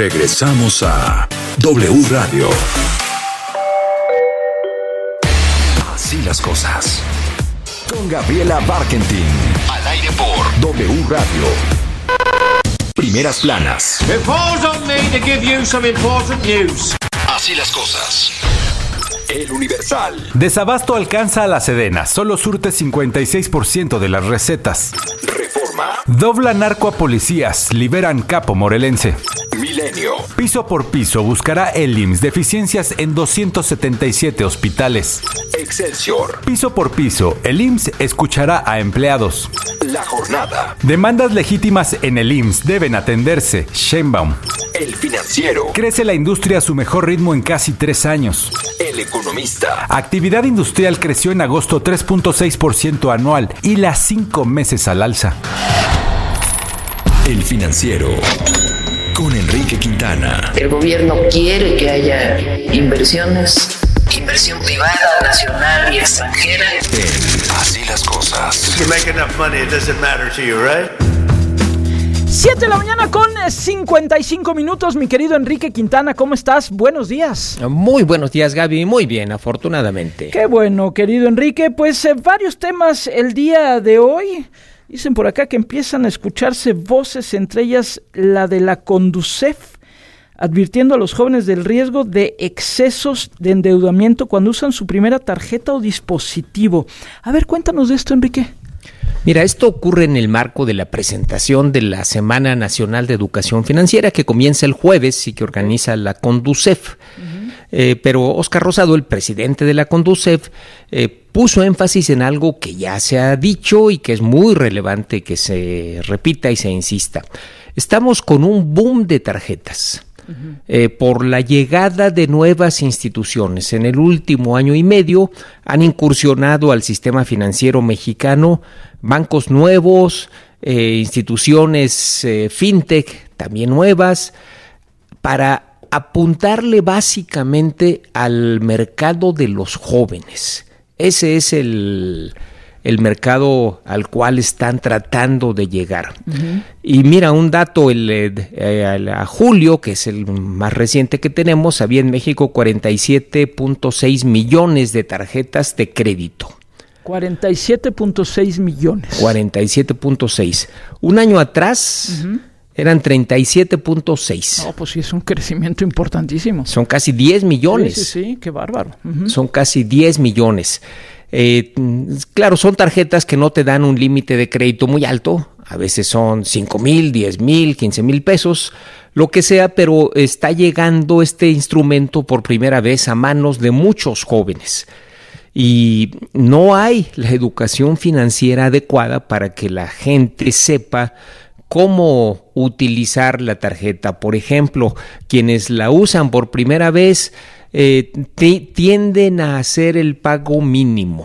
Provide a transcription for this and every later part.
Regresamos a W Radio. Así las cosas. Con Gabriela Barkentin. Al aire por W Radio. Primeras planas. It falls on me to give you some important news. Así las cosas. El Universal. Desabasto alcanza a la Sedena. Solo surte 56% de las recetas. Reforma. Dobla narco a policías. Liberan capo morelense. Milenio. Piso por piso buscará el IMSS deficiencias en 277 hospitales. Excelsior. Piso por piso, el IMSS escuchará a empleados. La Jornada. Demandas legítimas en el IMSS deben atenderse. Sheinbaum. El Financiero. Crece la industria a su mejor ritmo en casi 3 años. El Economista. Actividad industrial creció en agosto 3.6% anual y las 5 meses al alza. El Financiero. Con Enrique Quintana. El gobierno quiere que haya inversiones, inversión privada, nacional y extranjera. Así las cosas. You make enough money, it doesn't matter to you, right? 7 de la mañana con 55 minutos, mi querido Enrique Quintana, ¿cómo estás? Buenos días. Muy buenos días, Gaby, muy bien, afortunadamente. Qué bueno, querido Enrique, pues varios temas el día de hoy. Dicen por acá que empiezan a escucharse voces, entre ellas la de la Conducef, advirtiendo a los jóvenes del riesgo de excesos de endeudamiento cuando usan su primera tarjeta o dispositivo. A ver, cuéntanos de esto, Enrique. Mira, esto ocurre en el marco de la presentación de la Semana Nacional de Educación Financiera que comienza el jueves y que organiza la Conducef. Pero Óscar Rosado, el presidente de la Conducef, puso énfasis en algo que ya se ha dicho y que es muy relevante que se repita y se insista. Estamos con un boom de tarjetas. Por la llegada de nuevas instituciones. En el último año y medio han incursionado al sistema financiero mexicano bancos nuevos, instituciones fintech también nuevas, para apuntarle básicamente al mercado de los jóvenes. Ese es el mercado al cual están tratando de llegar. Y mira, un dato, a julio, que es el más reciente que tenemos, había en México 47.6 millones de tarjetas de crédito. 47.6 millones. 47.6. Un año atrás eran 37.6. No, pues sí, es un crecimiento importantísimo. Son casi 10 millones. Sí, qué bárbaro. Son casi 10 millones. Claro, son tarjetas que no te dan un límite de crédito muy alto, a veces son 5,000, 10,000, 15,000 pesos, lo que sea, pero está llegando este instrumento por primera vez a manos de muchos jóvenes. Y no hay la educación financiera adecuada para que la gente sepa cómo utilizar la tarjeta. Por ejemplo, quienes la usan por primera vez tienden a hacer el pago mínimo.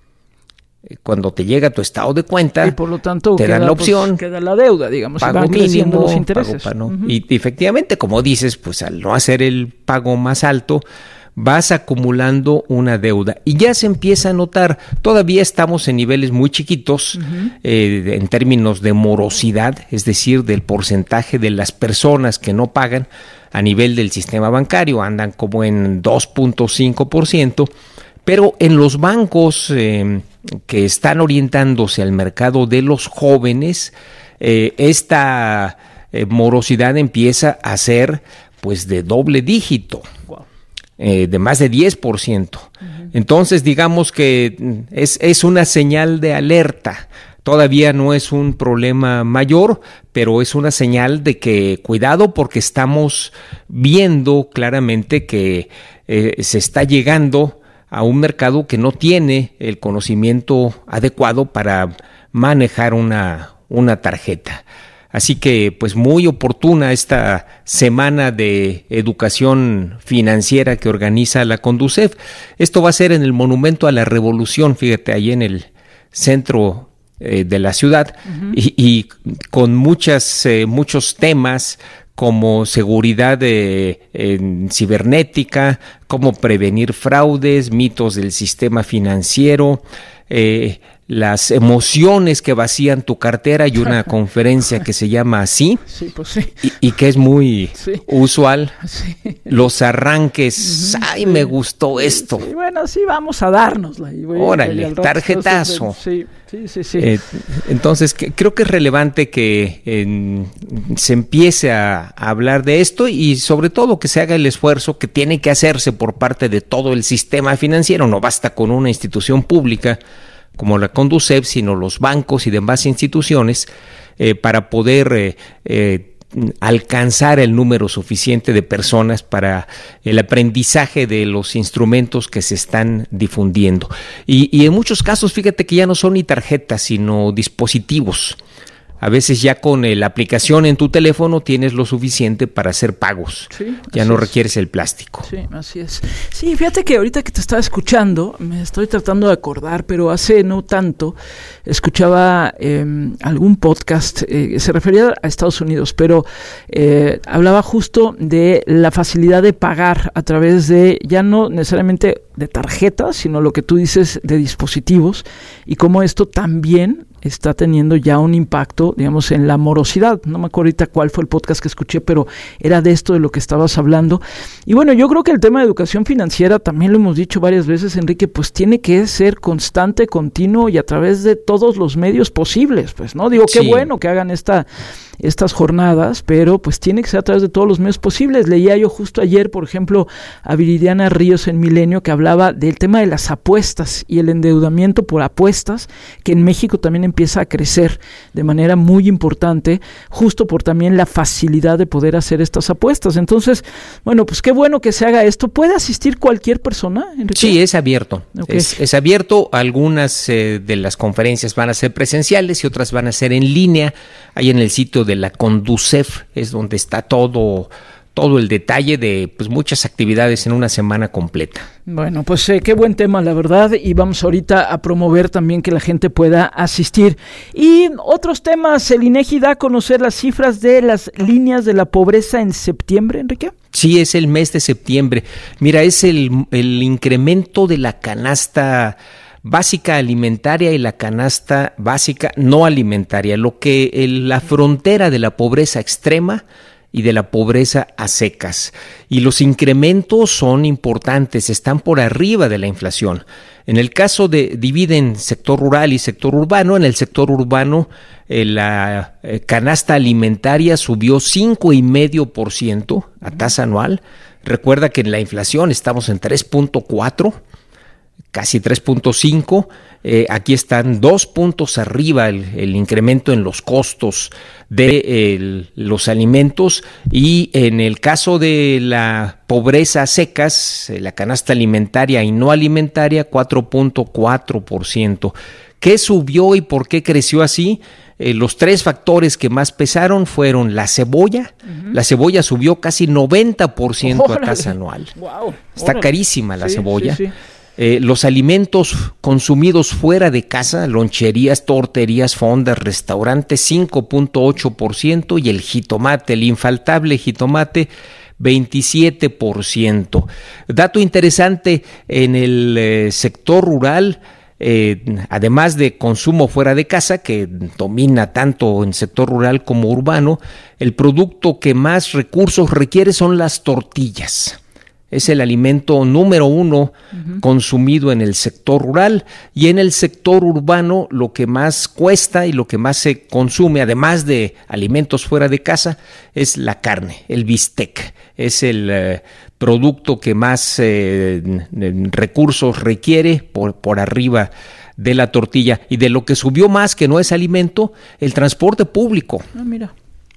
Cuando te llega tu estado de cuenta, y por lo tanto te dan la opción, queda la deuda, digamos, pago y van creciendo mínimo, los intereses. Y efectivamente, como dices, pues al no hacer el pago más alto, vas acumulando una deuda y ya se empieza a notar. Todavía estamos en niveles muy chiquitos en términos de morosidad, es decir, del porcentaje de las personas que no pagan a nivel del sistema bancario, andan como en 2.5%, pero en los bancos que están orientándose al mercado de los jóvenes, esta morosidad empieza a ser pues de doble dígito. Wow. De más de 10%. Entonces, digamos que es una señal de alerta. Todavía no es un problema mayor, pero es una señal de que cuidado, porque estamos viendo claramente que se está llegando a un mercado que no tiene el conocimiento adecuado para manejar una tarjeta. Así que, pues, muy oportuna esta semana de educación financiera que organiza la Conducef. Esto va a ser en el Monumento a la Revolución, fíjate, ahí en el centro de la ciudad, y con muchos temas como seguridad cibernética, cómo prevenir fraudes, mitos del sistema financiero, las emociones que vacían tu cartera. Hay una conferencia que se llama así, sí, pues sí. y que es muy usual. Sí. Los arranques, ¡ay, me gustó esto! Sí, bueno, sí, vamos a dárnosla. Órale, tarjetazo. Sí. Entonces, creo que es relevante que se empiece a hablar de esto y sobre todo que se haga el esfuerzo que tiene que hacerse por parte de todo el sistema financiero. No basta con una institución pública como la Conducef, sino los bancos y demás instituciones para poder alcanzar el número suficiente de personas para el aprendizaje de los instrumentos que se están difundiendo. Y en muchos casos, fíjate que ya no son ni tarjetas, sino dispositivos. A veces ya con la aplicación en tu teléfono tienes lo suficiente para hacer pagos. Sí, ya no requieres el plástico. Sí, así es. Sí, fíjate que ahorita que te estaba escuchando, me estoy tratando de acordar, pero hace no tanto escuchaba algún podcast, se refería a Estados Unidos, pero hablaba justo de la facilidad de pagar a través de, ya no necesariamente de tarjetas, sino lo que tú dices de dispositivos, y cómo esto también está teniendo ya un impacto, digamos, en la morosidad. No me acuerdo ahorita cuál fue el podcast que escuché, pero era de esto de lo que estabas hablando. Y bueno, yo creo que el tema de educación financiera, también lo hemos dicho varias veces, Enrique, pues tiene que ser constante, continuo y a través de todos los medios posibles, pues, ¿no? Digo, qué bueno que hagan estas jornadas, pero pues tiene que ser a través de todos los medios posibles. Leía yo justo ayer, por ejemplo, a Viridiana Ríos en Milenio, que hablaba del tema de las apuestas y el endeudamiento por apuestas, que en México también empieza a crecer de manera muy importante, justo por también la facilidad de poder hacer estas apuestas. Entonces, bueno, pues qué bueno que se haga esto. ¿Puede asistir cualquier persona, Enrique? Sí, es abierto. Okay. Es abierto. Algunas de las conferencias van a ser presenciales y otras van a ser en línea. Ahí en el sitio de la Conducef es donde está todo el detalle de pues muchas actividades en una semana completa. Bueno, pues qué buen tema, la verdad, y vamos ahorita a promover también que la gente pueda asistir. Y otros temas, el INEGI da a conocer las cifras de las líneas de la pobreza en septiembre, Enrique. Sí, es el mes de septiembre. Mira, es el incremento de la canasta básica alimentaria y la canasta básica no alimentaria, lo que la frontera de la pobreza extrema y de la pobreza a secas. Y los incrementos son importantes, están por arriba de la inflación. En el caso dividen sector rural y sector urbano. En el sector urbano la canasta alimentaria subió 5,5% a tasa anual. Recuerda que en la inflación estamos en 3.4%. Casi 3.5, aquí están 2 puntos arriba el incremento en los costos de los alimentos, y en el caso de la pobreza a secas, la canasta alimentaria y no alimentaria, 4.4%. ¿Qué subió y por qué creció así? Los 3 factores que más pesaron fueron la cebolla. La cebolla subió casi 90% a tasa anual. Wow. Está carísima la cebolla. Sí. Los alimentos consumidos fuera de casa, loncherías, torterías, fondas, restaurantes, 5.8%, y el jitomate, el infaltable jitomate, 27%. Dato interesante, en el sector rural, además de consumo fuera de casa, que domina tanto en sector rural como urbano, el producto que más recursos requiere son las tortillas. Es el alimento número 1 consumido en el sector rural, y en el sector urbano lo que más cuesta y lo que más se consume, además de alimentos fuera de casa, es la carne, el bistec. Es el producto que más recursos requiere por arriba de la tortilla. Y de lo que subió más, que no es alimento, el transporte público. Mira.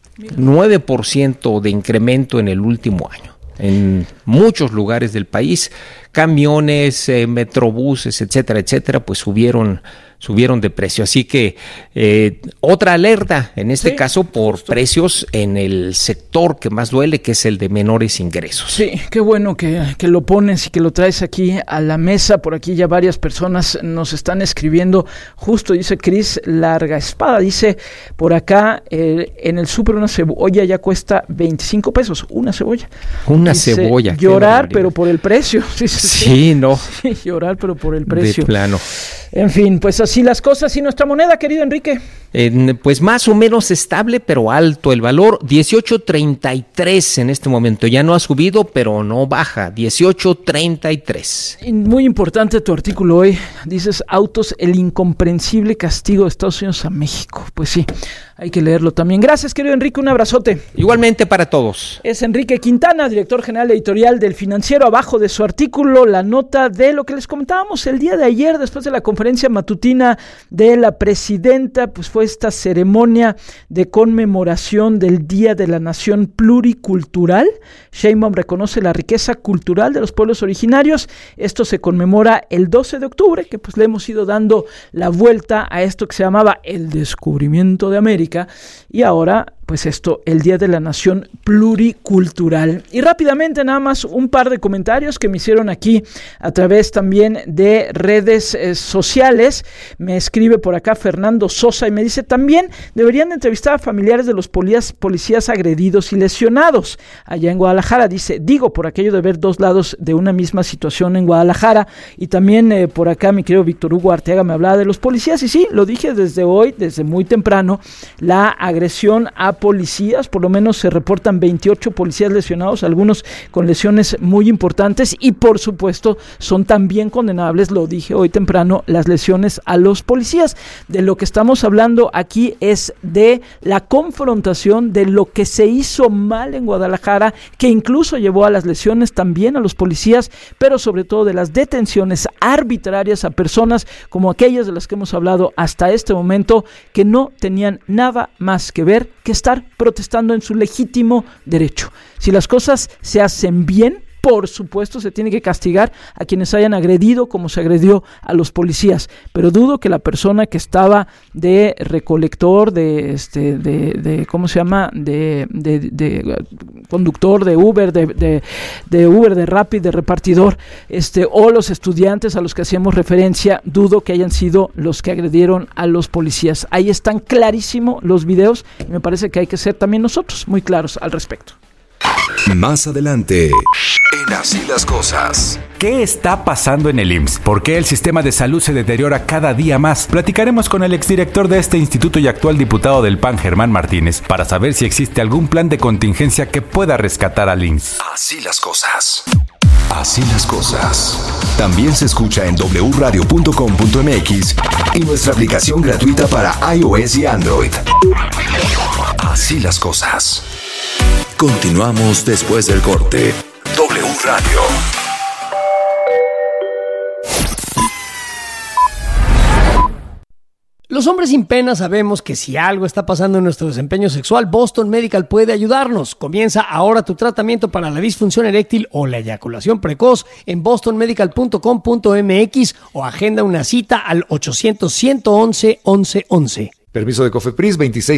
9% de incremento en el último año. En muchos lugares del país, camiones, metrobuses, etcétera, pues subieron de precio. Así que otra alerta, en este caso por precios en el sector que más duele, que es el de menores ingresos. Sí, qué bueno que lo pones y que lo traes aquí a la mesa. Por aquí ya varias personas nos están escribiendo. Justo dice Cris Larga Espada, dice por acá, en el súper una cebolla ya cuesta 25 pesos, una cebolla. Una cebolla. Llorar, pero por el precio. Sí, no. Sí, llorar, pero por el precio. De plano. En fin, pues así las cosas. ¿Y nuestra moneda, querido Enrique? Pues más o menos estable, pero alto el valor. 18.33 en este momento. Ya no ha subido, pero no baja. 18.33. Muy importante tu artículo hoy. Dices, autos, el incomprensible castigo de Estados Unidos a México. Pues sí, hay que leerlo también. Gracias, querido Enrique, un abrazote. Igualmente para todos. Es Enrique Quintana, director general editorial del Financiero. Abajo de su artículo, la nota de lo que les comentábamos el día de ayer, después de la conferencia matutina de la presidenta, pues fue esta ceremonia de conmemoración del Día de la Nación Pluricultural. Sheinbaum reconoce la riqueza cultural de los pueblos originarios. Esto se conmemora el 12 de octubre, que pues le hemos ido dando la vuelta a esto que se llamaba el descubrimiento de América, y ahora pues esto, el Día de la Nación Pluricultural. Y rápidamente nada más un par de comentarios que me hicieron aquí a través también de redes sociales. Me escribe por acá Fernando Sosa y me dice, también deberían entrevistar a familiares de los policías agredidos y lesionados allá en Guadalajara. Dice, digo, por aquello de ver dos lados de una misma situación en Guadalajara. Y también por acá mi querido Víctor Hugo Arteaga me hablaba de los policías, y sí, lo dije desde hoy, desde muy temprano, la agresión a policías. Por lo menos se reportan 28 policías lesionados, algunos con lesiones muy importantes, y por supuesto son también condenables, lo dije hoy temprano, las lesiones a los policías. De lo que estamos hablando aquí es de la confrontación, de lo que se hizo mal en Guadalajara, que incluso llevó a las lesiones también a los policías, pero sobre todo de las detenciones arbitrarias a personas como aquellas de las que hemos hablado hasta este momento, que no tenían nada más que ver que estar protestando en su legítimo derecho. Si las cosas se hacen bien, por supuesto se tiene que castigar a quienes hayan agredido como se agredió a los policías, pero dudo que la persona que estaba de recolector, de ¿cómo se llama? De conductor de Uber, de Uber, de Rappi, de repartidor, o los estudiantes a los que hacíamos referencia, dudo que hayan sido los que agredieron a los policías. Ahí están clarísimos los videos y me parece que hay que ser también nosotros muy claros al respecto. Más adelante, en Así las Cosas. ¿Qué está pasando en el IMSS? ¿Por qué el sistema de salud se deteriora cada día más? Platicaremos con el exdirector de este instituto y actual diputado del PAN, Germán Martínez, para saber si existe algún plan de contingencia que pueda rescatar al IMSS. Así las cosas. Así las cosas. También se escucha en wradio.com.mx y nuestra aplicación gratuita para iOS y Android. Así las cosas. Continuamos después del corte. W Radio. Los hombres sin pena sabemos que si algo está pasando en nuestro desempeño sexual, Boston Medical puede ayudarnos. Comienza ahora tu tratamiento para la disfunción eréctil o la eyaculación precoz en bostonmedical.com.mx o agenda una cita al 800-111-1111. Permiso de Cofepris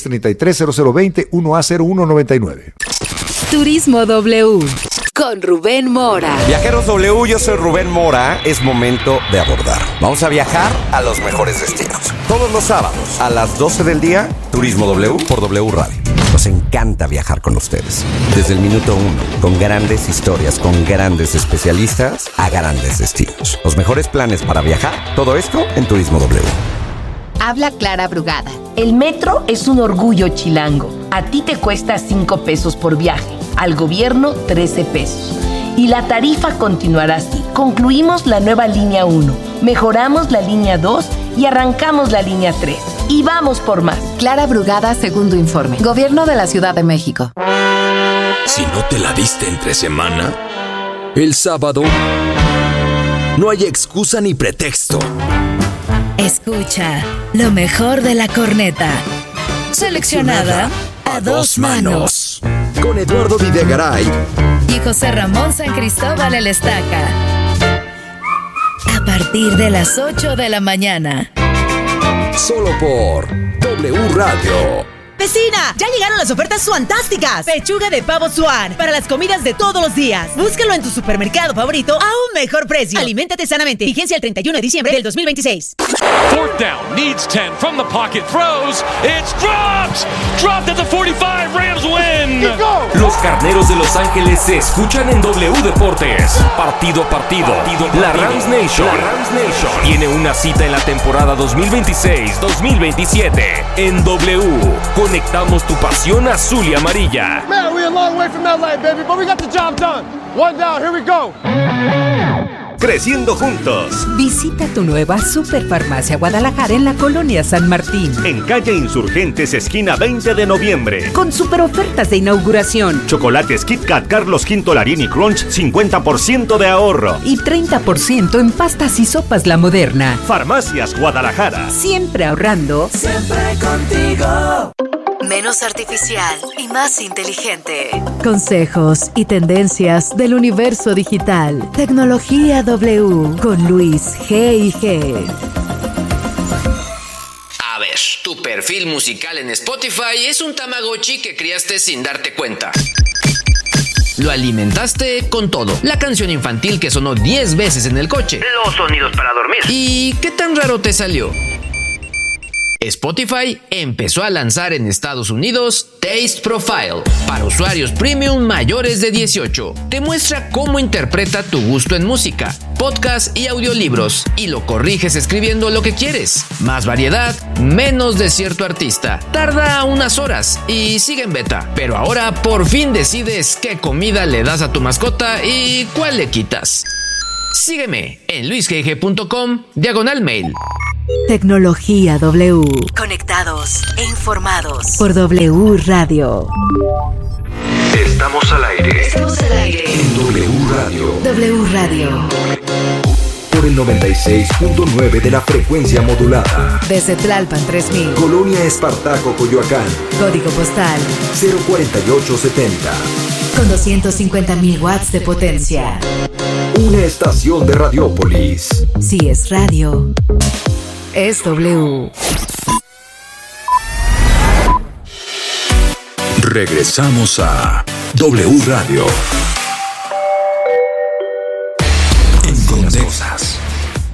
2633-0020-1A0199. Turismo W con Rubén Mora. Viajeros W, yo soy Rubén Mora. Es momento de abordar. Vamos a viajar a los mejores destinos. Todos los sábados a las 12 del día, Turismo W por W Radio. Nos encanta viajar con ustedes. Desde el minuto 1, con grandes historias, con grandes especialistas a grandes destinos. Los mejores planes para viajar, todo esto en Turismo W. Habla Clara Brugada. El metro es un orgullo chilango. A ti te cuesta 5 pesos por viaje, al gobierno 13 pesos. Y la tarifa continuará así. Concluimos la nueva línea 1, mejoramos la línea 2 y arrancamos la línea 3. Y vamos por más. Clara Brugada, segundo informe. Gobierno de la Ciudad de México. Si no te la diste entre semana, el sábado, no hay excusa ni pretexto. Escucha lo mejor de la corneta. Seleccionada a dos manos. Con Eduardo Videgaray Y José Ramón San Cristóbal el Estaca. A partir de las 8 de la mañana. Solo por W Radio. ¡Vecina! ¡Ya llegaron las ofertas fantásticas! Pechuga de pavo Swan para las comidas de todos los días. Búscalo en tu supermercado favorito a un mejor precio. Aliméntate sanamente. Vigencia el 31 de diciembre del 2026. Fourth down, needs 10 from the pocket, throws, it's dropped! Dropped at the 45, Rams win! Los Carneros de Los Ángeles se escuchan en W Deportes. Partido a partido. La Rams Nation tiene una cita en la temporada 2026-2027 en W. Conectamos tu pasión azul y amarilla. Man, we're a long way from LA, baby, but we got the job done. One down, here we go. Creciendo juntos. Visita tu nueva Superfarmacia Guadalajara en la Colonia San Martín. En calle Insurgentes, esquina 20 de noviembre. Con super ofertas de inauguración. Chocolates Kit Kat Carlos V Larini Crunch, 50% de ahorro. Y 30% en pastas y sopas La Moderna. Farmacias Guadalajara. Siempre ahorrando. Siempre contigo. Menos artificial y más inteligente. Consejos y tendencias del universo digital. Tecnología W con Luis G&G. A ver, tu perfil musical en Spotify es un Tamagotchi que criaste sin darte cuenta. Lo alimentaste con todo. La canción infantil que sonó 10 veces en el coche. Los sonidos para dormir. ¿Y qué tan raro te salió? Spotify empezó a lanzar en Estados Unidos Taste Profile para usuarios premium mayores de 18. Te muestra cómo interpreta tu gusto en música, podcast y audiolibros y lo corriges escribiendo lo que quieres. Más variedad, menos de cierto artista. Tarda unas horas y sigue en beta. Pero ahora por fin decides qué comida le das a tu mascota y cuál le quitas. Sígueme en luisgg.com/mail. Tecnología W. Conectados e informados. Por W Radio. Estamos al aire. Estamos al aire. En W Radio. W Radio. Por el 96.9 de la frecuencia modulada. Desde Tlalpan 3000. Colonia Espartaco, Coyoacán. Código postal 04870. Con 250,000 watts de potencia. Una estación de Radiópolis. Si es radio, es W. Regresamos a W Radio. En Cosas.